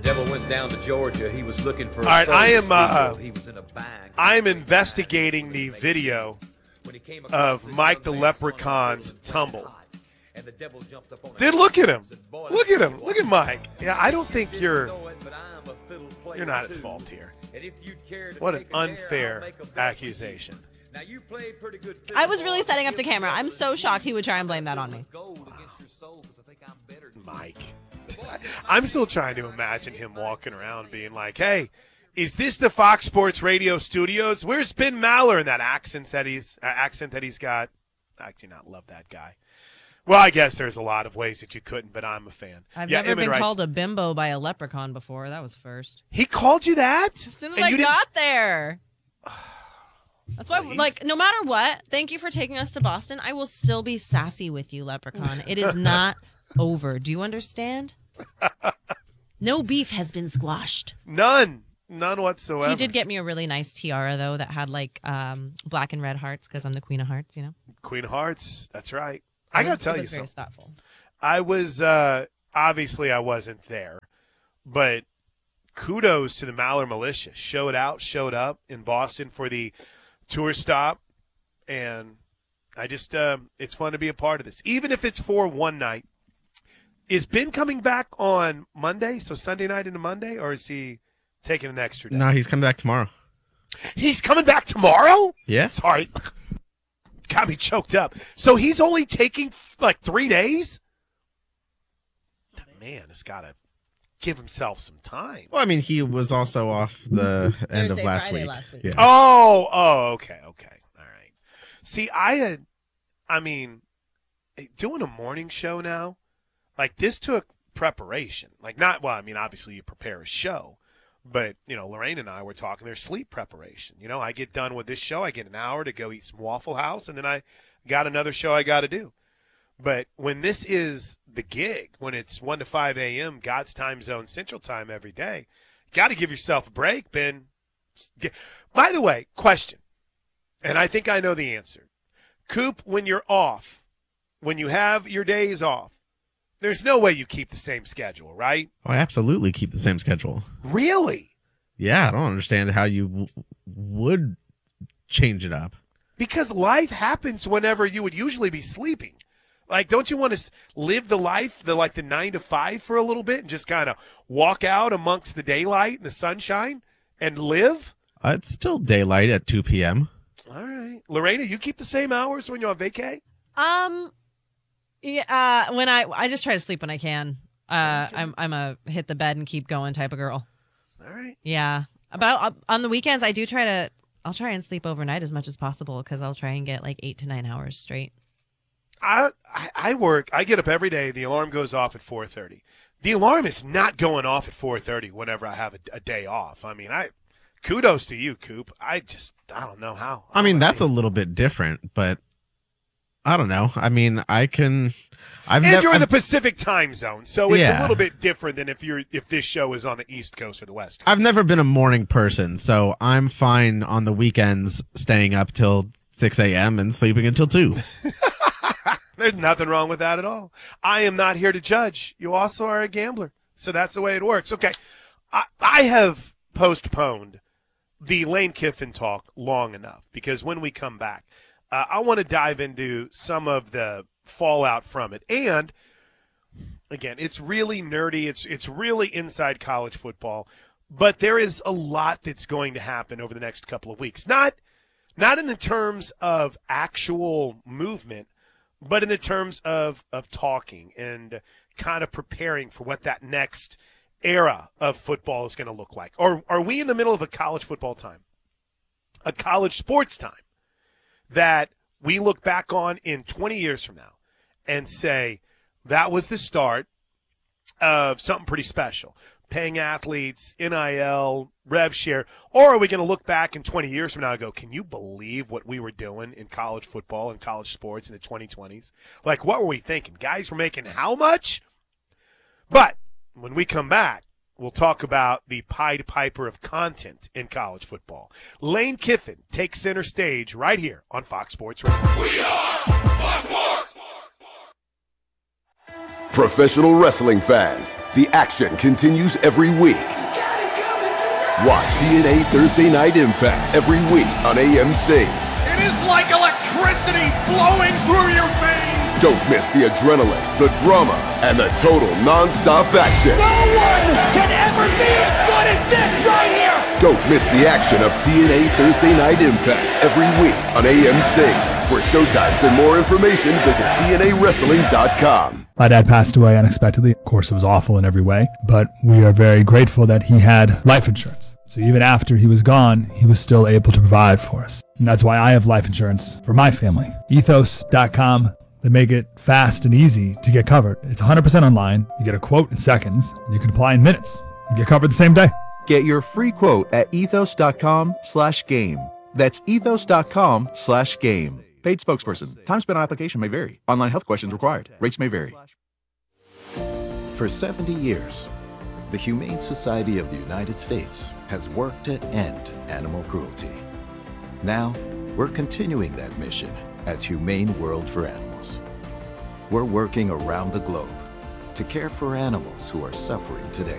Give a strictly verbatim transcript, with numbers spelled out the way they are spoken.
devil went down to Georgia. He was looking for. All right, I am. Uh, he was in a bag. I am investigating the video of Mike the Leprechaun's tumble. Dude, look at him. Look at him. Look at Mike. Yeah, I don't think you're. You're not at fault here. What an unfair accusation. I was really setting up the camera. I'm so shocked he would try and blame that on me. Mike. I'm still trying to imagine him walking around being like, hey, is this the Fox Sports Radio studios? Where's Ben Maller? And that accent that he's uh, accent that he's got. I do not love that guy. Well, I guess there's a lot of ways that you couldn't, but I'm a fan. I've yeah, never Emmett been writes, called a bimbo by a leprechaun before. That was first. He called you that? As soon as And I you didn't- got there. That's why, Please? like, no matter what, thank you for taking us to Boston. I will still be sassy with you, Leprechaun. It is not over. Do you understand? No beef has been squashed. None. None whatsoever. He did get me a really nice tiara, though, that had, like, um, black and red hearts, because I'm the Queen of Hearts, you know? Queen of Hearts. That's right. I got to tell it you was very something. thoughtful. I was, uh, obviously I wasn't there, but kudos to the Maller Militia. Showed out, showed up in Boston for the tour stop, and I just, uh, it's fun to be a part of this, even if it's for one night. Is Ben coming back on Monday, so Sunday night into Monday, or is he taking an extra day? No, he's coming back tomorrow. He's coming back tomorrow? Yeah. Sorry. Got me choked up. So he's only taking, like, three days? That man has got to give himself some time. Well, I mean, he was also off the end of Thursday, last Friday week. last week. Yeah. Oh, oh, okay, okay. All right. See, I had, I mean, doing a morning show now, like, this took preparation. Like, not, well, I mean, obviously you prepare a show, but, you know, Lorraine and I were talking, there's sleep preparation. You know, I get done with this show, I get an hour to go eat some Waffle House, and then I got another show I got to do. But when this is the gig, when it's one to five a.m., God's time zone, Central Time every day, got to give yourself a break, Ben. By the way, question, and I think I know the answer. Coop, when you're off, when you have your days off, there's no way you keep the same schedule, right? Oh, I absolutely keep the same schedule. Really? Yeah, I don't understand how you w- would change it up. Because life happens whenever you would usually be sleeping. Like, don't you want to live the life, the like the nine to five for a little bit and just kind of walk out amongst the daylight and the sunshine and live? Uh, it's still daylight at two p.m. All right. Lorena, you keep the same hours when you're on vacay? Um, yeah, uh, when I, I just try to sleep when I can. Uh, Okay. I'm, I'm a hit the bed and keep going type of girl. All right. Yeah. But I'll, on the weekends, I do try to, I'll try and sleep overnight as much as possible because I'll try and get like eight to nine hours straight. I, I I work. I get up every day. The alarm goes off at four thirty. The alarm is not going off at four thirty whenever I have a, a day off. I mean, I kudos to you, Coop. I just I don't know how. I mean, that's a little bit different, but I don't know. I mean, I can. I've and never. you're in the Pacific time zone, so it's Yeah. a little bit different than if you're if this show is on the East Coast or the West Coast. I've never been a morning person, so I'm fine on the weekends staying up till six a.m. and sleeping until two. There's nothing wrong with that at all. I am not here to judge. You also are a gambler, so that's the way it works. Okay, I, I have postponed the Lane Kiffin talk long enough because when we come back, uh, I want to dive into some of the fallout from it. And again, it's really nerdy. It's it's really inside college football, but there is a lot that's going to happen over the next couple of weeks. Not not in the terms of actual movement, but in the terms of, of talking and kind of preparing for what that next era of football is going to look like. Or are we in the middle of a college football time, a college sports time that we look back on in twenty years from now and say that was the start of something pretty special? Paying athletes, N I L, rev share, or are we going to look back in twenty years from now and go, can you believe what we were doing in college football and college sports in the twenty twenties? Like, what were we thinking? Guys were making how much? But when we come back, we'll talk about the Pied Piper of content in college football. Lane Kiffin takes center stage right here on Fox Sports Radio. We are Fox Sports! Professional wrestling fans, the action continues every week. Watch T N A Thursday Night Impact every week on A M C. It is like electricity flowing through your veins. Don't miss the adrenaline, the drama, and the total non-stop action. No one can ever be as good as this right here. Don't miss the action of T N A Thursday Night Impact every week on A M C. For showtimes and more information, visit T N A wrestling dot com. My dad passed away unexpectedly. Of course, it was awful in every way, but we are very grateful that he had life insurance. So even after he was gone, he was still able to provide for us. And that's why I have life insurance for my family. ethos dot com. They make it fast and easy to get covered. It's one hundred percent online. You get a quote in seconds. You can apply in minutes. You get covered the same day. Get your free quote at ethos dot com slash game. That's ethos dot com slash game. Paid spokesperson. Time spent on application may vary. Online health questions required. Rates may vary. For seventy years, the Humane Society of the United States has worked to end animal cruelty. Now, we're continuing that mission as Humane World for Animals. We're working around the globe to care for animals who are suffering today.